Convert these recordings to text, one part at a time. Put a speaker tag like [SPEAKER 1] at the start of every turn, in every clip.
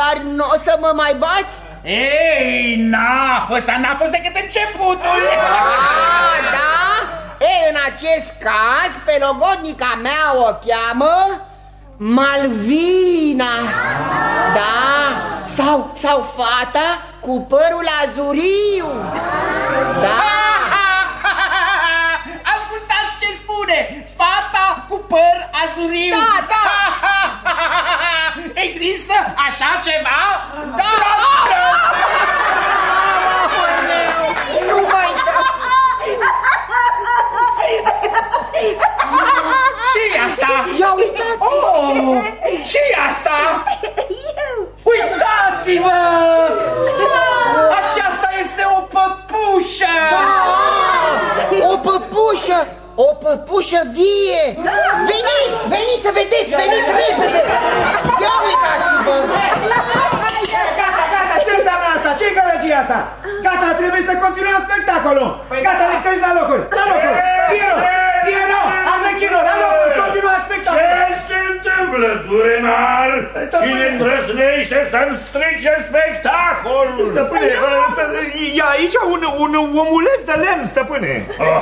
[SPEAKER 1] Dar nu o să mă mai bați?
[SPEAKER 2] Ei, ăsta n-a fost decât începutul.
[SPEAKER 1] Da? Ei, în acest caz, pe logodnica mea o cheamă Malvina. Da? Sau fata cu părul azuriu. Da?
[SPEAKER 2] Ascultați ce spune! Fata cu păr azuriu.
[SPEAKER 1] Da.
[SPEAKER 2] Există așa ceva?
[SPEAKER 1] Da! Nu mai da!
[SPEAKER 2] Ce-i asta?
[SPEAKER 1] Ia uitați!
[SPEAKER 2] Ce-i asta?
[SPEAKER 1] Eu!
[SPEAKER 2] Uitați-vă! Aceasta este o păpușă!
[SPEAKER 1] Da! O păpușă! O păpușă vie! Da. Veniți să vedeți! Veniți repede! Ia uitați-vă!
[SPEAKER 3] Gata, ce înseamnă asta? Ce-i gălăgia asta? Gata, trebuie să continuăm spectacolul! Gata, lectări la locuri! La locuri! Piero! Arlechino, la locuri! Continua spectacolul!
[SPEAKER 4] Ce se întâmplă, Durenar? Cine îndrăznește să-mi strice spectacolul?
[SPEAKER 3] Stăpâne, e aici un omuleț de lemn, stăpâne!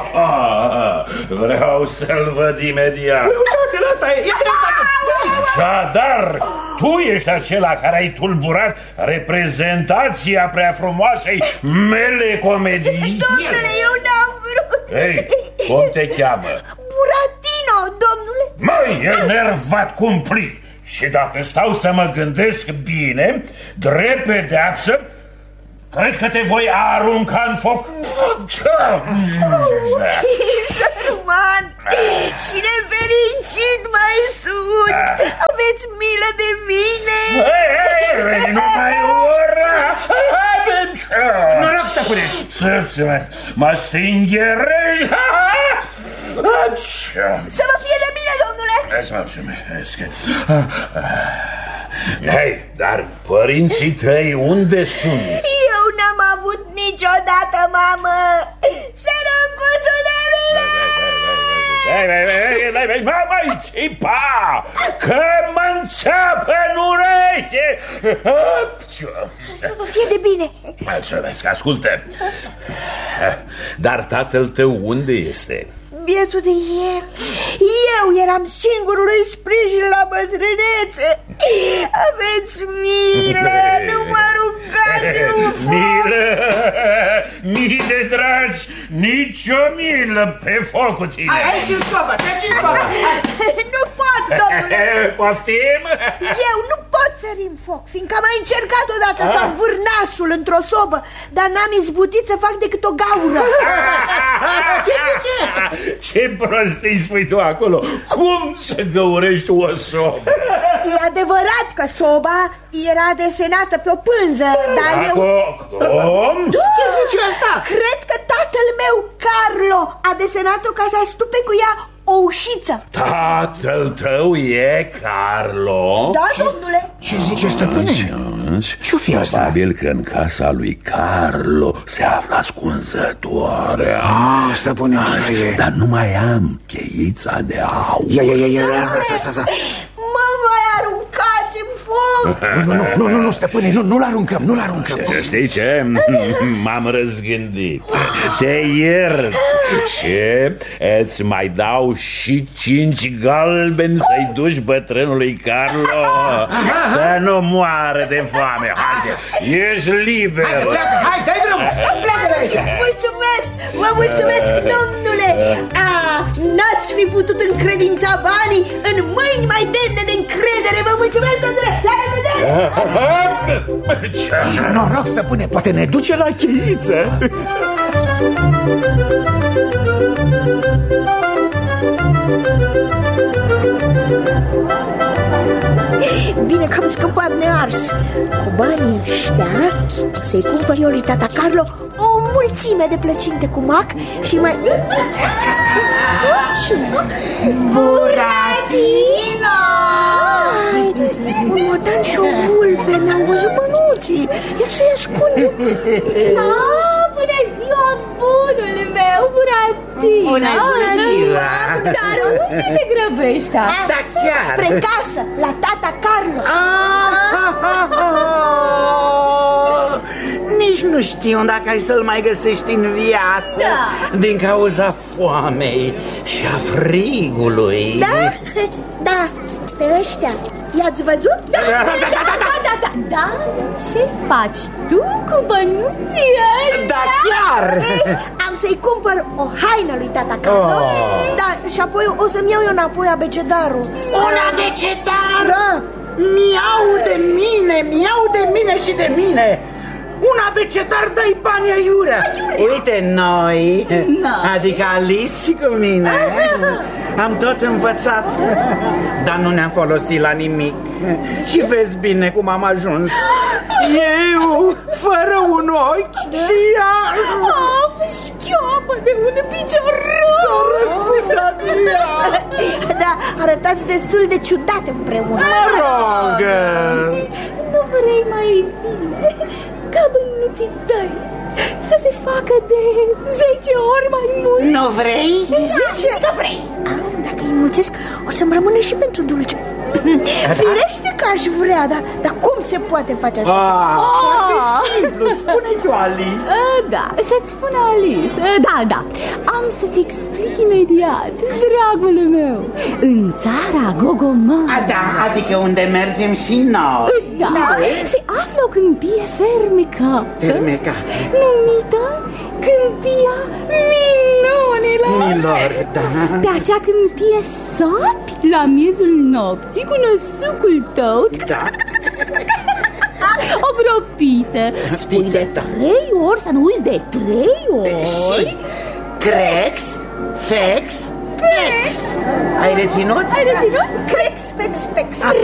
[SPEAKER 4] Vreau să-l văd imediat.
[SPEAKER 3] Uitați-l, ăsta e!
[SPEAKER 4] Așadar, tu ești acela care ai tulburat reprezentația prea frumoasei mele comedii?
[SPEAKER 5] Domnule, eu n-am vrut.
[SPEAKER 4] Ei, cum te cheamă?
[SPEAKER 5] Buratino, domnule.
[SPEAKER 4] Măi, enervat cumplit. Și dacă stau să mă gândesc bine, drept pedeapsă, cred că te voi arunca în foc.
[SPEAKER 5] Sărman și nefericit mai sunt. Aveți milă de mine.
[SPEAKER 4] Nu mai ura.
[SPEAKER 3] Noroc, stăpâne.
[SPEAKER 4] Mă stingherești.
[SPEAKER 5] Să vă fie de bine, domnule.
[SPEAKER 4] Îți mulțumesc. Hei, dar părinții tăi unde sunt?
[SPEAKER 5] Eu n-am avut niciodată mamă. Sărăcuțul de mine.
[SPEAKER 4] Mai țipa, că mă înțeapă în ureche.
[SPEAKER 5] Să vă fie de bine.
[SPEAKER 4] Mulțumesc, ascultă. Dar tatăl tău unde este?
[SPEAKER 5] Bietul de el. Eu eram singurului sprijin la bătrânețe. Aveți milă, nu mă aruncați în foc.
[SPEAKER 4] Milă, mile dragi, nicio milă pe foc cu tine.
[SPEAKER 3] Aici în sobă, treci în sobă.
[SPEAKER 5] Nu pot, domnule.
[SPEAKER 4] Poftim?
[SPEAKER 5] Eu nu pot sări în foc, fiindcă am mai încercat odată să învâr nasul într-o sobă, dar n-am izbutit să fac decât o gaură.
[SPEAKER 3] Ce zice?
[SPEAKER 4] Ce prostii spui tu acolo? Cum să găurești o sobă?
[SPEAKER 5] E adevărat că soba era desenată pe o pânză, dar eu...
[SPEAKER 4] Cum?
[SPEAKER 3] Ce zice asta?
[SPEAKER 5] Cred că tatăl meu, Carlo, a desenat-o ca să astupe cu ea o ușiță.
[SPEAKER 4] Tatăl tău e Carlo?
[SPEAKER 5] Da, domnule.
[SPEAKER 3] Ce zice, stăpâne? Ce-o fi asta?
[SPEAKER 4] Probabil că în casa lui Carlo se află ascunzătoarea.
[SPEAKER 3] Stăpâne, așa e.
[SPEAKER 4] Dar nu mai am cheița de aur.
[SPEAKER 3] Ia,
[SPEAKER 5] Mă mai aruncați în foc.
[SPEAKER 3] Nu, stăpâne, nu-l aruncăm,
[SPEAKER 4] Știi ce? M-am răzgândit. Te iert și îți mai dau și 5 galbeni să-i duci bătrânului Carlo să nu moară de foame. Haide, ești liber.
[SPEAKER 3] Hai, dai drumul, pleacă de aici.
[SPEAKER 5] Vă mulțumesc, domnule. N-ați fi putut încredința banii în mâini mai demne de încredere. Vă mulțumesc, domnule. La revedere.
[SPEAKER 3] Noroc, stăpâne, poate ne duce la cheiță.
[SPEAKER 5] Bine că am scăpat nears. Cu banii ăștia să-i cumpăr eu lui tata Carlo o mulțime de plăcinte cu mac și mai... Buratino! Un motan și o vulpe mi-au văzut bănuții. Ia să-i ascund.
[SPEAKER 6] Bună ziua, bunul meu, Buratino!
[SPEAKER 1] Bună ziua!
[SPEAKER 6] Dar unde te grăbești așa?
[SPEAKER 1] Da, chiar.
[SPEAKER 5] Spre casă, la tata Carlo.
[SPEAKER 3] Nici nu știu dacă ai să-l mai găsești în viață.
[SPEAKER 6] Da.
[SPEAKER 3] Din cauza foamei și a frigului.
[SPEAKER 5] Da? Da, pe ăștia i-ați văzut?
[SPEAKER 6] Da. Dar ce faci tu cu bănuții ăștia?
[SPEAKER 3] Da, chiar.
[SPEAKER 5] Am să-i cumpăr o haină lui tata Carlo. Da, și apoi o să-mi iau eu înapoi abecedarul.
[SPEAKER 1] Un abecedar?
[SPEAKER 5] Da.
[SPEAKER 1] Mi-au de mine și de mine. Un abecedar dai bani aiurea.
[SPEAKER 3] Uite, noi,
[SPEAKER 6] Da.
[SPEAKER 3] adică Alice și cu mine, am tot învățat, dar nu ne-am folosit la nimic. Și vezi bine cum am ajuns. Eu, fără un ochi și ea...
[SPEAKER 6] Of, șchioapă de un picior rău!
[SPEAKER 5] Da, arătați destul de ciudat împreună.
[SPEAKER 3] Mă rog!
[SPEAKER 6] Nu vrei mai bine ca bănuții tăi să se facă de 10 ori mai mult?
[SPEAKER 1] Nu vrei?
[SPEAKER 5] 10?
[SPEAKER 6] Că vrei!
[SPEAKER 5] Dacă îi mulțesc, o să-mi rămână și pentru dulce. Firește că aș vrea, dar cum se poate face așa?
[SPEAKER 3] Foarte simplu, spune tu, Alice.
[SPEAKER 6] Da, să-ți spun Alice. Da, am să-ți explic imediat, dragul meu. În țara Gogomar,
[SPEAKER 3] Da, adică unde mergem și noi.
[SPEAKER 6] da, se află o câmpie fermecată,
[SPEAKER 3] Fermecată.
[SPEAKER 6] numită Câmpia Minunilor.
[SPEAKER 3] Milor, da.
[SPEAKER 6] Pe acea câmpie sapi la miezul nopții cu năsucul tău,
[SPEAKER 3] Da.
[SPEAKER 6] o gropiță. Spui de 3 ori, să nu uiți de 3 ori.
[SPEAKER 1] Crex, fex, pex. Ai reținut?
[SPEAKER 6] Ai reținut?
[SPEAKER 5] Crex, pex, pex.